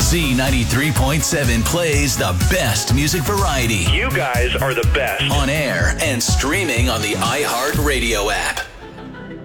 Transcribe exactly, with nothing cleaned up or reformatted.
Z ninety-three point seven plays the best music variety. You guys are the best. On air and streaming on the iHeartRadio app.